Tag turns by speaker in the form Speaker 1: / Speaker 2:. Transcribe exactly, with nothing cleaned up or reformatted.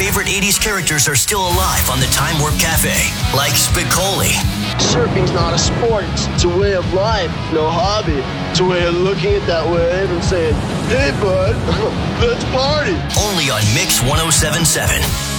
Speaker 1: favorite eighties characters are still alive on the Time Warp Cafe, like Spicoli.
Speaker 2: Surfing's not a sport. It's a way of life, no hobby. It's a way of looking at that wave and saying, hey, bud, let's party.
Speaker 1: Only on Mix one oh seven point seven.